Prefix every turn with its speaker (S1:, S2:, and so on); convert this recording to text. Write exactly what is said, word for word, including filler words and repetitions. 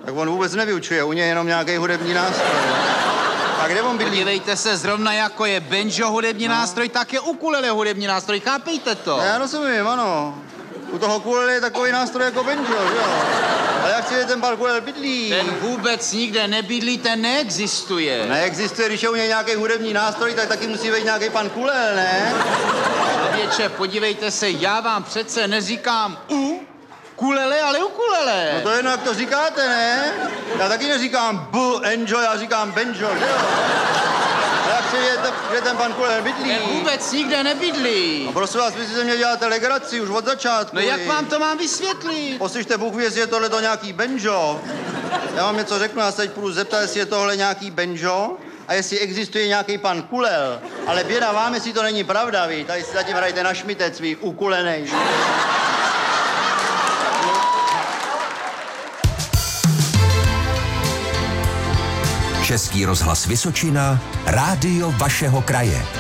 S1: Tak on vůbec nevyučuje, u něj jenom nějaký hudební nástroj. A kde on bydlí?
S2: Podívejte se, zrovna jako je banjo hudební no. nástroj, tak je ukulele hudební nástroj, chápejte to?
S1: Já rozumím, ano. U toho ukulele je takový nástroj jako banjo, jo? Ale jak chci, že ten pan ukulele bydlí?
S2: Ten vůbec nikde nebydlí, ten neexistuje.
S1: Neexistuje, když je u něj nějaký hudební nástroj, tak taky musí být nějaký pan kulel, ne?
S2: Člověče, podívejte se, já vám přece neříkám u kulele, ale ukulele.
S1: No to je jedno, jak to říkáte, ne? Já taky neříkám bu, enjoy, já říkám banjo, že jo? A jak chci, že ten, že ten pan kulel bydlí?
S2: Ten vůbec nikde nebydlí.
S1: No prosím vás, vy si ze mě děláte legraci už od začátku.
S2: No jak vám to mám vysvětlit?
S1: Poslyšte, Bůh ví, jestli je tohle to nějaký banjo. Já vám něco řeknu, já se teď půjdu zeptat, jestli je tohle nějaký banjo a jestli existuje nějaký pan kulel. Ale běda vám, jestli to není pravda, vy. Tady si zatím hrajte na šmitec, vy ukulenej.
S3: Český rozhlas Vysočina, rádio vašeho kraje.